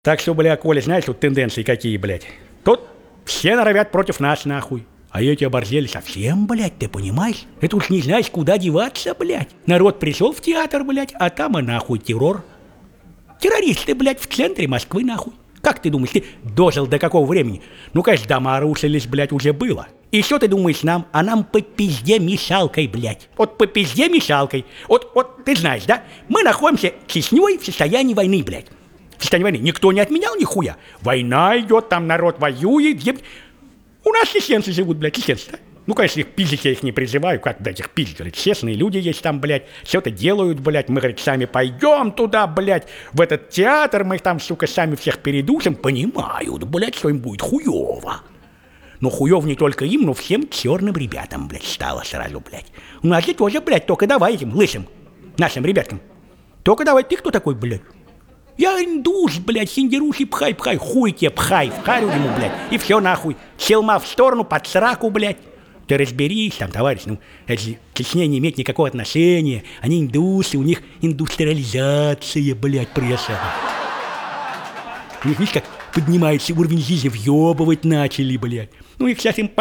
Так что, бля, Коля, знаешь, тут тенденции какие, блядь? Тут все норовят против нас, нахуй. А эти оборзели совсем, блядь, ты понимаешь? Это уж не знаешь, куда деваться, блядь. Народ пришел в театр, блядь, а там и нахуй террор. Террористы, блядь, в центре Москвы, нахуй. Как ты думаешь, ты дожил до какого времени? Ну, конечно, дома рушились, блядь, уже было. И что ты думаешь нам? А нам по пизде мешалкой, блядь. Вот по пизде мешалкой. Вот ты знаешь, да? Мы находимся с Чечней в состоянии войны, блядь. В состоянии войны. Никто не отменял нихуя. Война идет, там народ воюет. У нас чеченцы живут, блядь, чеченцы, да? Ну, конечно, их пиздить я их не призываю, как, блядь, их пиздить, говорит, честные люди есть там, блядь, все-то делают, блядь, мы, говорит, сами пойдем туда, блядь, в этот театр, мы там, сука, сами всех передушим, понимают, блядь, что им будет хуёво. Но хуёво не только им, но всем черным ребятам, блядь, стало сразу, блядь. У нас же тоже, блядь, только давай этим лысым, нашим ребяткам. Только давай, ты кто такой, блядь? Я индус, блядь, синдерухи, пхай, хуй тебе, пхай, вхарю ему, блядь, и все нахуй. Челма в сторону, под сраку, блядь. Ты разберись там, товарищ, ну, это же к Чечне не имеет никакого отношения. Они индусы, у них индустриализация, блядь, пресса. У них, видишь, как поднимается уровень жизни, въебывать начали, блядь. Ну, их сейчас им